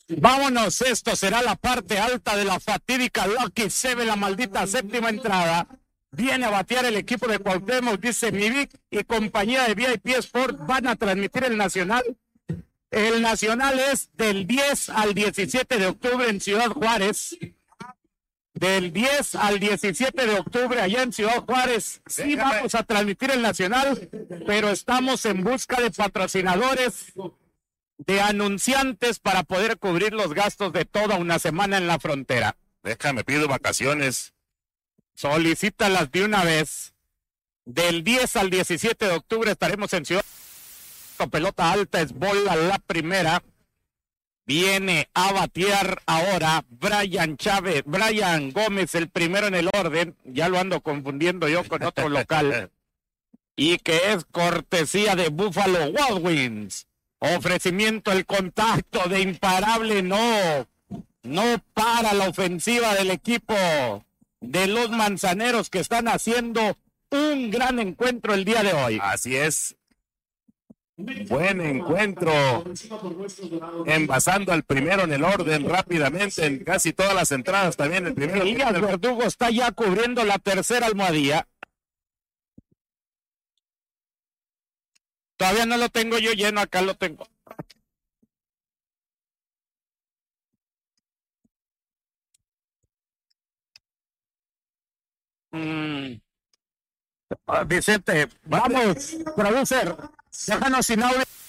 Vámonos, esto será la parte alta de la fatídica Lucky Seven, la maldita séptima entrada. Viene a batear el equipo de Cuauhtémoc, dice Mivic y compañía de VIP Sport van a transmitir el Nacional. El Nacional es del 10 al 17 de octubre en Ciudad Juárez. Del 10 al 17 de octubre allá en Ciudad Juárez. Sí vamos a transmitir el Nacional, pero estamos en busca de patrocinadores, de anunciantes para poder cubrir los gastos de toda una semana en la frontera. Déjame, pido vacaciones. Solicítalas de una vez. Del 10 al 17 de octubre estaremos en Ciudad. Pelota alta es bola la primera. Viene a batear ahora Brian Gómez, el primero en el orden. Ya lo ando confundiendo yo con otro local. Y que es cortesía de Buffalo Wild Wings. Ofrecimiento, el contacto de imparable, no para la ofensiva del equipo de los Manzaneros, que están haciendo un gran encuentro el día de hoy. Así es. Buen encuentro. Envasando al primero en el orden rápidamente en casi todas las entradas también. El primero. Elías Verdugo está ya cubriendo la tercera almohadilla. Todavía no lo tengo yo lleno, acá lo tengo. Vicente, vamos, producer, déjanos sin audio.